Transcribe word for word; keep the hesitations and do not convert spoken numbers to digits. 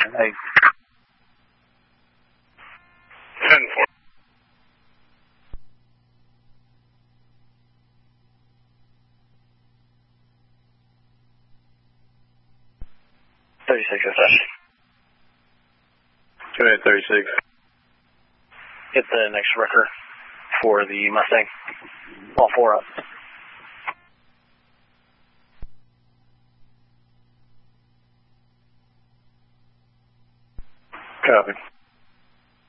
Hey. ten four. thirty-six, yes, sir. two eight thirty-six. Get the next wrecker for the Mustang. All four up. Copy.